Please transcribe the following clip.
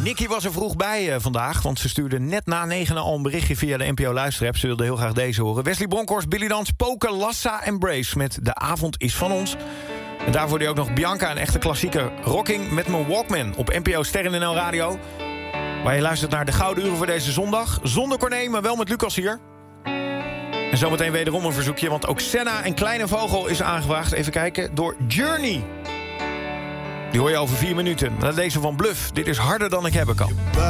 Nicky was er vroeg bij vandaag, want ze stuurde net na 9 al een berichtje via de NPO-luisterapp. Ze wilde heel graag deze horen. Wesley Bronkhorst, Billy Dans, Poker, Lassa en Brace met De Avond is van ons. En daarvoor deed ook nog Bianca, een echte klassieker, Rocking met mijn Walkman op NPO Sterren NL Radio. Waar je luistert naar de Gouden Uren voor deze zondag. Zonder Corné, maar wel met Lucas hier. En zometeen wederom een verzoekje, want ook Senna en Kleine Vogel is aangevraagd. Even kijken, door Journey. Die hoor je over 4 minuten. Dat is deze van Bluff. Dit is Harder dan ik hebben kan.